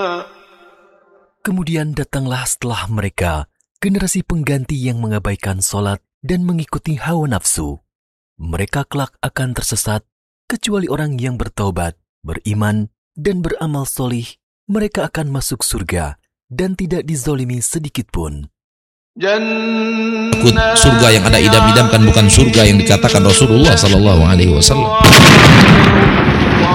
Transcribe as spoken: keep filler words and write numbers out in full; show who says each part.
Speaker 1: Kemudian datanglah setelah mereka generasi pengganti yang mengabaikan solat dan mengikuti hawa nafsu. Mereka kelak akan tersesat, kecuali orang yang bertaubat, beriman, dan beramal solih. Mereka akan masuk surga dan tidak dizolimi sedikit pun.
Speaker 2: Surga yang ada idam-idamkan bukan surga yang dikatakan Rasulullah sallallahu alaihi wasallam.